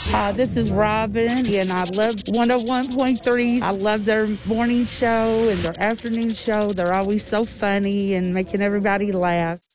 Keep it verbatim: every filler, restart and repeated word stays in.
Uh, this is Robin, and I love one oh one point three. I love their morning show and their afternoon show. They're always so funny and making everybody laugh.